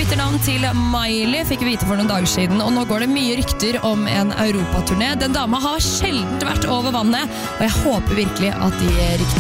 Etternavn til Miley fikk vi vite for noen dager siden, og nå går det mye rykter om en europaturné. Den dama har sjelden vært over vannet, og jeg håper virkelig at de ryktene